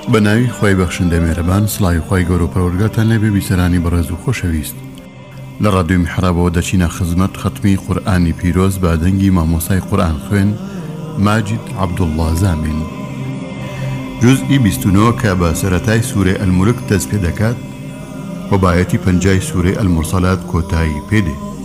بەناوی خۆی بەخشندە مێرەبان سڵاوی خۆی گەورە و پەروەردگارتان لێبێ بیسەرانی بەڕێز و خۆشەویست لە ڕادیۆ میحرابەوە دەچینە خزمەت ختمی قورئانی پیرۆز بە دەنگی مامۆسای قورئان خوێن ماجید عەبدوڵڵا زامین جوزئی 29 کە بە سەرەتای سوورەی ئەلمولک دەست پێ دەکات و بایەتی 50 سوورەی ئەلمورسەلات کۆتایی پێدێ.